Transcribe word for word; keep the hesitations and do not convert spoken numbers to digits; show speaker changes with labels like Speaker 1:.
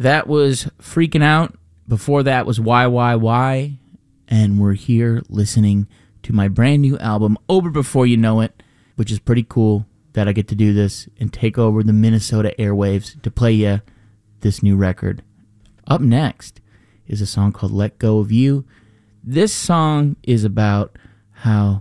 Speaker 1: that was Freaking Out. Before that was Why, Why, Why. And we're here listening to my brand new album, Over Before You Know It, which is pretty cool that I get to do this and take over the Minnesota airwaves to play you this new record. Up next is a song called Let Go of You. This song is about how